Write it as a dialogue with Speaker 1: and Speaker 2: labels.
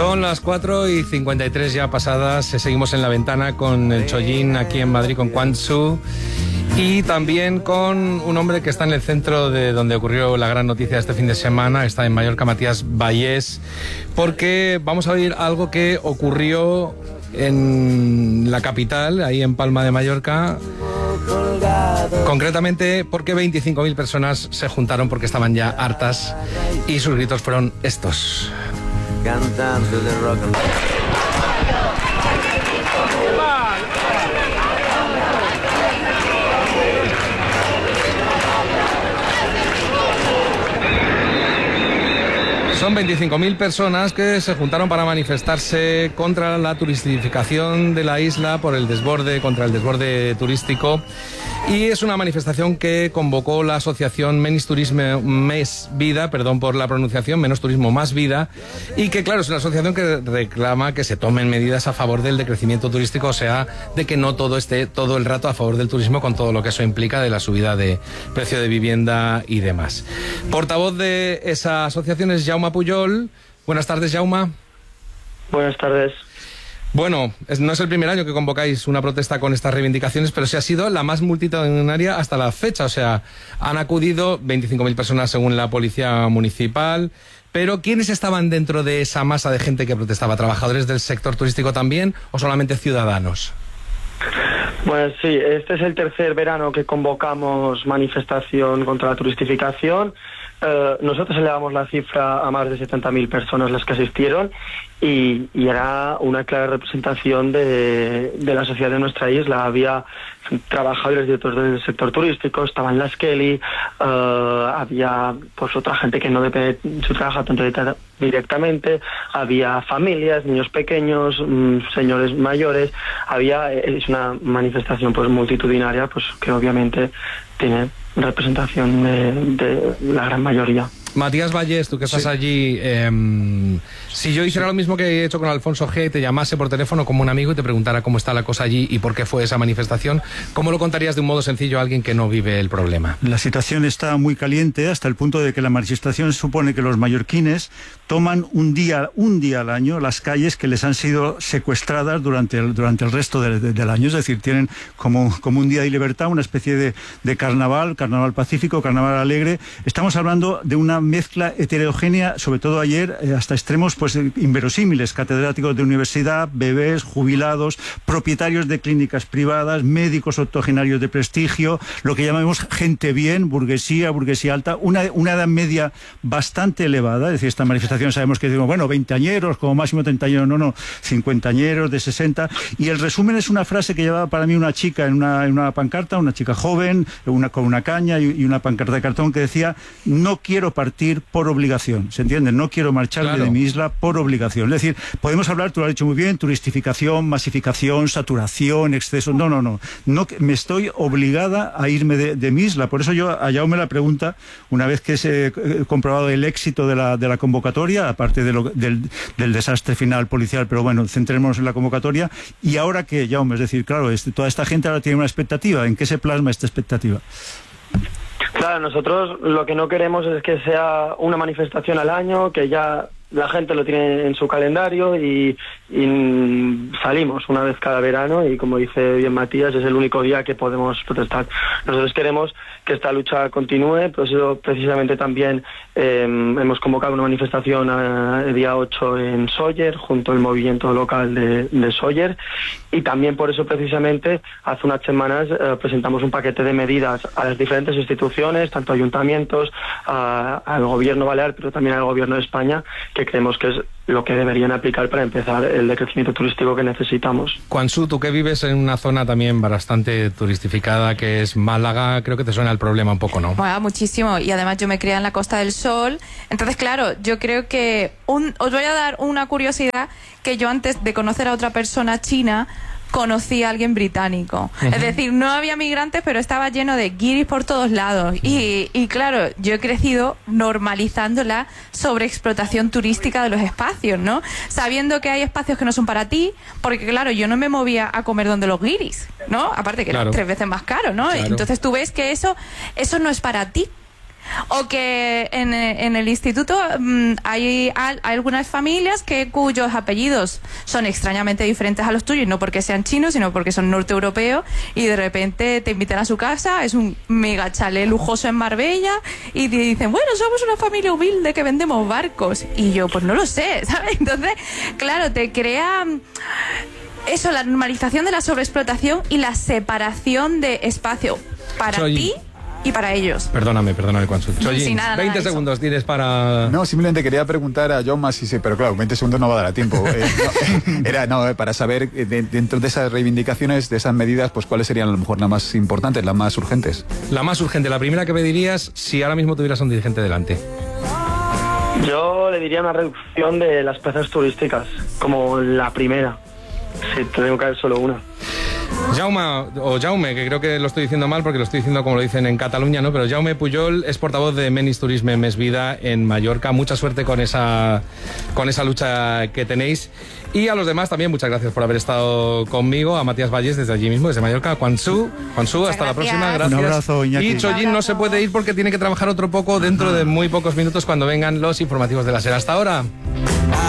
Speaker 1: Son las 4:53 ya pasadas. Seguimos en La Ventana con el Chollín aquí en Madrid, con Quang Tzu. Y también con un hombre que está en el centro de donde ocurrió la gran noticia este fin de semana. Está en Mallorca, Matías Vallés, porque vamos a oír algo que ocurrió en la capital, ahí en Palma de Mallorca. Concretamente porque 25.000 personas se juntaron porque estaban ya hartas y sus gritos fueron estos.
Speaker 2: Cantando de rock and roll.
Speaker 1: Son 25.000 personas que se juntaron para manifestarse contra la turistificación de la isla por el desborde, contra el desborde turístico. Y es una manifestación que convocó la asociación Menos Turismo Més Vida, perdón por la pronunciación, Menos Turismo Más Vida, y que claro, es una asociación que reclama que se tomen medidas a favor del decrecimiento turístico, o sea, de que no todo esté todo el rato a favor del turismo con todo lo que eso implica de la subida de precio de vivienda y demás. Portavoz de esa asociación es Jaume Pujol. Buenas tardes, Jaume.
Speaker 3: Buenas tardes.
Speaker 1: Bueno, no es el primer año que convocáis una protesta con estas reivindicaciones, pero sí ha sido la más multitudinaria hasta la fecha. O sea, han acudido 25.000 personas según la policía municipal. Pero ¿quiénes estaban dentro de esa masa de gente que protestaba? ¿Trabajadores del sector turístico también o solamente ciudadanos?
Speaker 3: Pues sí, este es el tercer verano que convocamos manifestación contra la turistificación. Nosotros elevamos la cifra a más de 70.000 personas las que asistieron y era una clara representación de la sociedad de nuestra isla. Había trabajadores directos del sector turístico, estaban las Kelly, había pues otra gente que no depende de su trabajo tanto directamente, había familias, niños pequeños, señores mayores. Es una manifestación pues multitudinaria, pues que obviamente tiene representación de la gran mayoría.
Speaker 1: Matías Vallés, tú que estás allí, si yo hiciera lo mismo que he hecho con Alfonso G, te llamase por teléfono como un amigo y te preguntara cómo está la cosa allí y por qué fue esa manifestación, ¿cómo lo contarías de un modo sencillo a alguien que no vive el problema?
Speaker 4: La situación está muy caliente hasta el punto de que la manifestación supone que los mallorquines toman un día al año las calles que les han sido secuestradas durante el resto del año. Es decir, tienen como un día de libertad, una especie de carnaval pacífico, carnaval alegre. Estamos hablando de una mezcla heterogénea, sobre todo ayer, hasta extremos pues inverosímiles: catedráticos de universidad, bebés, jubilados, propietarios de clínicas privadas, médicos octogenarios de prestigio, lo que llamamos gente bien, burguesía alta, una edad media bastante elevada. Es decir, esta manifestación sabemos que decimos, bueno, 20añeros, como máximo 30añeros, no, 50añeros, de 60, y el resumen es una frase que llevaba para mí una chica en una pancarta, una chica joven, con una caña y una pancarta de cartón que decía: no quiero partir por obligación, ¿se entiende? No quiero marcharme de mi isla por obligación. Es decir, podemos hablar, tú lo has dicho muy bien, turistificación, masificación, saturación, exceso. No, me estoy obligada a irme de mi isla. Por eso yo a Jaume la pregunta, una vez que se ha comprobado el éxito de la convocatoria, aparte del desastre final policial, pero bueno, centrémonos en la convocatoria. ¿Y ahora qué, Jaume? Es decir, claro, toda esta gente ahora tiene una expectativa. ¿En qué se plasma esta expectativa?
Speaker 3: Claro, nosotros lo que no queremos es que sea una manifestación al año, que ya la gente lo tiene en su calendario y salimos una vez cada verano y, como dice bien Matías, es el único día que podemos protestar. Nosotros queremos que esta lucha continúe, por eso precisamente también hemos convocado una manifestación el día 8 en Sóller, junto al movimiento local de Sóller, y también por eso precisamente hace unas semanas presentamos un paquete de medidas a las diferentes instituciones, tanto ayuntamientos, al gobierno balear, pero también al gobierno de España, que creemos que es lo que deberían aplicar para empezar el decrecimiento turístico que necesitamos.
Speaker 1: Quang Tzu, tú que vives en una zona también bastante turistificada, que es Málaga, creo que te suena el problema un poco, ¿no?
Speaker 5: Bueno, muchísimo, y además yo me crié en la Costa del Sol, entonces claro, yo creo que os voy a dar una curiosidad, que yo antes de conocer a otra persona china conocí a alguien británico. Es decir, no había migrantes, pero estaba lleno de guiris por todos lados. Y claro, yo he crecido normalizando la sobreexplotación turística de los espacios, ¿no? Sabiendo que hay espacios que no son para ti, porque claro, yo no me movía a comer donde los guiris, ¿no? Aparte que era 3 veces más caro, ¿no? Claro. Entonces tú ves que eso no es para ti. O que en el instituto hay algunas familias cuyos apellidos son extrañamente diferentes a los tuyos, no porque sean chinos, sino porque son norteeuropeos, y de repente te invitan a su casa, es un mega chalet lujoso en Marbella, y te dicen, bueno, somos una familia humilde que vendemos barcos. Y yo, pues no lo sé, ¿sabes? Entonces, claro, te crea eso, la normalización de la sobreexplotación y la separación de espacio para ti y para ellos.
Speaker 1: Perdóname, Juansu.
Speaker 5: Sí, nada,
Speaker 1: 20 segundos tienes para...
Speaker 6: No, simplemente quería preguntar a Jaume si pero claro, 20 segundos no va a dar a tiempo. Para saber, dentro de esas reivindicaciones, de esas medidas, pues cuáles serían a lo mejor las más importantes, las más urgentes.
Speaker 1: La más urgente, la primera que me dirías si ahora mismo tuvieras un dirigente delante.
Speaker 3: Yo le diría una reducción de las plazas turísticas, como la primera. Sí, tengo que haber solo una.
Speaker 1: Jaume, que creo que lo estoy diciendo mal porque lo estoy diciendo como lo dicen en Cataluña, ¿no? Pero Jaume Pujol es portavoz de Menis Turisme Més Vida en Mallorca. Mucha suerte con esa lucha que tenéis. Y a los demás también, muchas gracias por haber estado conmigo. A Matías Valles desde allí mismo, desde Mallorca. Juansu, hasta la próxima. Gracias.
Speaker 4: Un abrazo, Iñaki.
Speaker 1: Y Chollín no se puede ir porque tiene que trabajar otro poco dentro de muy pocos minutos cuando vengan los informativos de la SER. Hasta ahora.